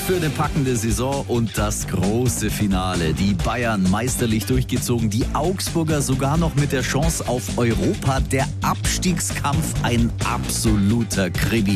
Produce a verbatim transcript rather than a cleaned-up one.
für eine packende Saison und das große Finale. Die Bayern meisterlich durchgezogen, die Augsburger sogar noch mit der Chance auf Europa. Der Abstiegskampf ein absoluter Krimi.